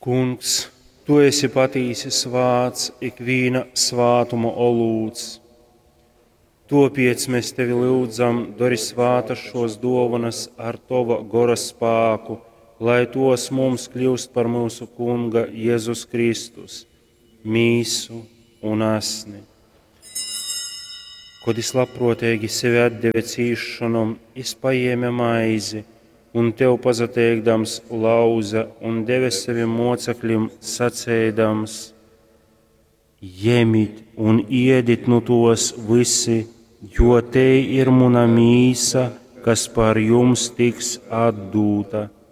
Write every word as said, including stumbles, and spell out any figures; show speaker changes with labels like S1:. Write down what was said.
S1: Kungs, tu esi patīsi svāts, ikviena svātuma olūts. Topiec mēs tevi lūdzam, dori svātas šos dāvanas ar tova gora spāku, lai tos mums kļūst par mūsu Kunga Jēzus Kristus, mīsu un asni. Kad es labprotīgi sevi atdeve cīšanam, es paēmu maizi, un tev pazateikdams lauza un deve saviem mocekļiem sacēdams: Jemit un iedit no tos visi, jo te ir mana mīsa, kas par jums tiks atdūta.